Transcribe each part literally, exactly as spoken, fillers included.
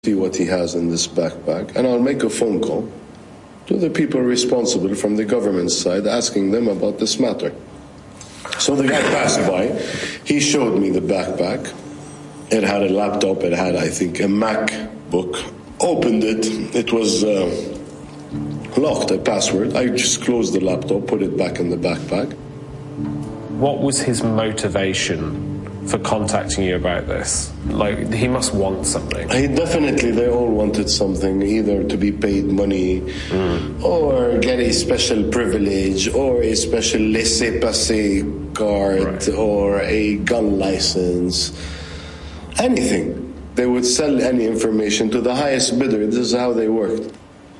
see what he has in this backpack, and I'll make a phone call to the people responsible from the government side, asking them about this matter. So the guy passed by, he showed me the backpack. It had a laptop, it had, I think, a MacBook. Opened it, it was uh, locked, a password. I just closed the laptop, put it back in the backpack. What was his motivation for contacting you about this? Like, he must want something. He definitely, they all wanted something, either to be paid money, mm. or get a special privilege, or a special laissez-passer card, right. or a gun license, anything. They would sell any information to the highest bidder. This is how they worked.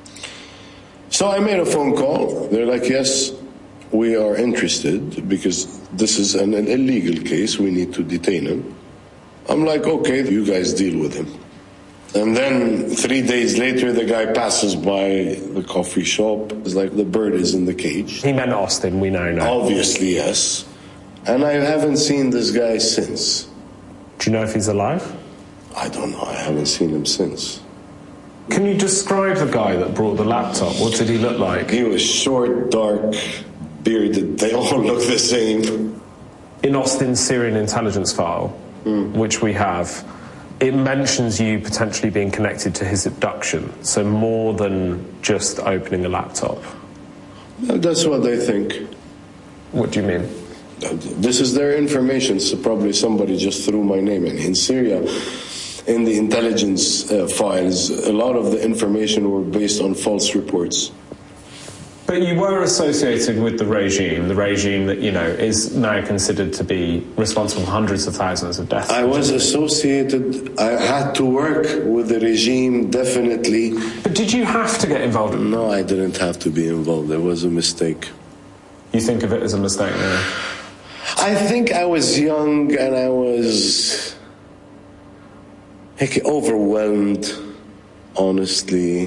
So I made a phone call. They're like, yes, we are interested because this is an, an illegal case. We need to detain him. I'm like, okay, you guys deal with him. And then three days later, the guy passes by the coffee shop. It's like the bird is in the cage. He meant Austin, we know now. Obviously, yes. And I haven't seen this guy since. Do you know if he's alive? I don't know. I haven't seen him since. Can you describe the guy that brought the laptop? What did he look like? He was short, dark, bearded. They all look the same. In Austin's Syrian intelligence file, mm. which we have, it mentions you potentially being connected to his abduction. So more than just opening a laptop. That's what they think. What do you mean? This is their information, so probably somebody just threw my name in. In Syria, in the intelligence uh, files, a lot of the information were based on false reports. But you were associated with the regime, the regime that, you know, is now considered to be responsible for hundreds of thousands of deaths. I was associated, I had to work with the regime, definitely. But did you have to get involved? No, I didn't have to be involved. It was a mistake. You think of it as a mistake now? I think I was young and I was like, overwhelmed, honestly.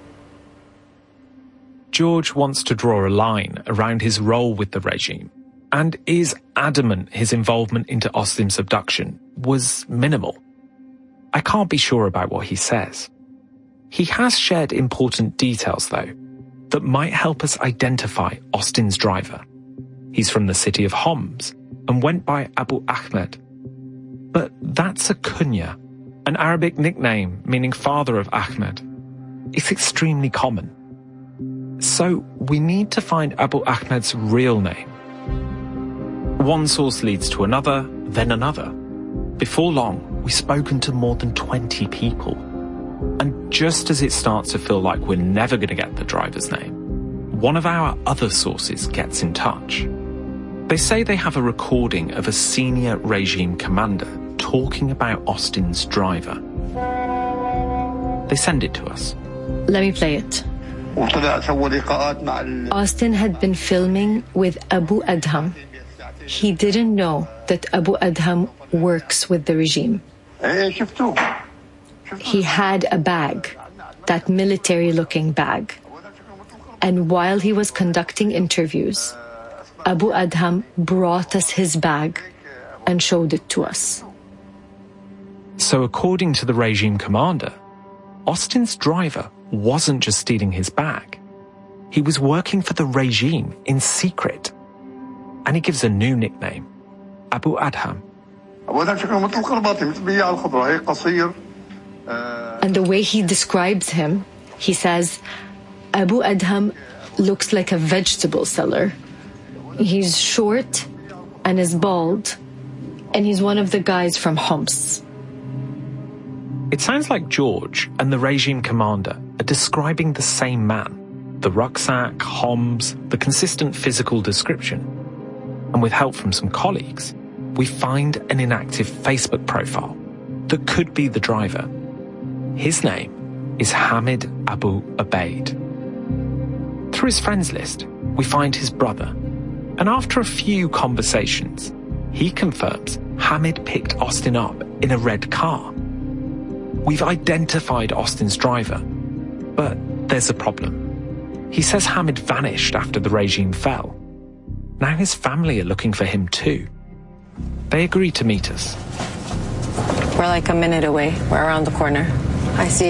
George wants to draw a line around his role with the regime and is adamant his involvement into Austin's abduction was minimal. I can't be sure about what he says. He has shared important details, though, that might help us identify Austin's driver. He's from the city of Homs and went by Abu Ahmed. But that's a kunya, an Arabic nickname meaning father of Ahmed. It's extremely common. So we need to find Abu Ahmed's real name. One source leads to another, then another. Before long, we've spoken to more than twenty people. And just as it starts to feel like we're never going to get the driver's name, one of our other sources gets in touch. They say they have a recording of a senior regime commander talking about Austin's driver. They send it to us. Let me play it. Austin had been filming with Abu Adham. He didn't know that Abu Adham works with the regime. He had a bag, that military-looking bag. And while he was conducting interviews, Abu Adham brought us his bag and showed it to us. So according to the regime commander, Austin's driver wasn't just stealing his bag. He was working for the regime in secret. And he gives a new nickname, Abu Adham. And the way he describes him, he says, Abu Adham looks like a vegetable seller. He's short and is bald, and he's one of the guys from Homs. It sounds like George and the regime commander are describing the same man. The rucksack, Homs, the consistent physical description. And with help from some colleagues, we find an inactive Facebook profile that could be the driver. His name is Hamid Abu Ubaid. Through his friends list, we find his brother. And after a few conversations, he confirms Hamid picked Austin up in a red car. We've identified Austin's driver, but there's a problem. He says Hamid vanished after the regime fell. Now his family are looking for him too. They agree to meet us. We're like a minute away. We're around the corner. I see.